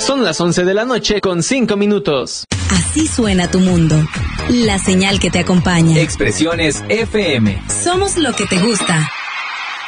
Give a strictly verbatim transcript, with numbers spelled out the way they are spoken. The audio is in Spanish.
Son las once de la noche con cinco minutos. Así suena tu mundo. La señal que te acompaña. Expresiones F M. Somos lo que te gusta.